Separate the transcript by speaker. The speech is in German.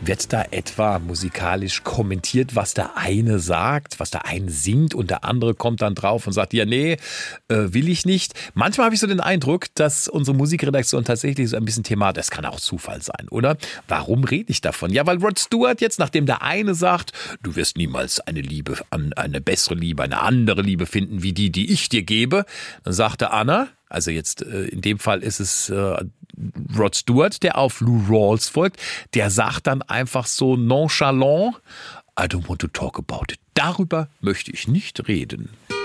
Speaker 1: Wird da etwa musikalisch kommentiert, was der eine sagt, was der eine singt und der andere kommt dann drauf und sagt, ja nee, will ich nicht. Manchmal habe ich so den Eindruck, dass unsere Musikredaktion tatsächlich so ein bisschen Thema, das kann auch Zufall sein, oder? Warum rede ich davon? Ja, weil Rod Stewart jetzt, nachdem der eine sagt, du wirst niemals eine bessere Liebe, eine andere Liebe finden, wie die ich dir gebe, dann sagt der Anna, also jetzt in dem Fall ist es Rod Stewart, der auf Lou Rawls folgt, der sagt dann einfach so nonchalant, I don't want to talk about it. Darüber möchte ich nicht reden.